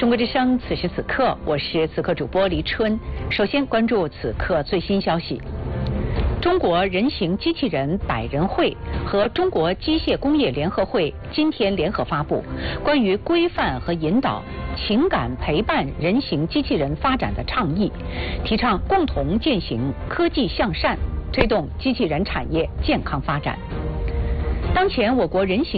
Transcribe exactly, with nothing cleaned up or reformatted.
中国之声，此时此刻，我是此刻主播黎春。首先关注此刻最新消息：中国人形机器人百人会和中国机械工业联合会今天联合发布关于规范和引导情感陪伴人形机器人发展的倡议，提倡共同践行科技向善，推动机器人产业健康发展。当前我国人形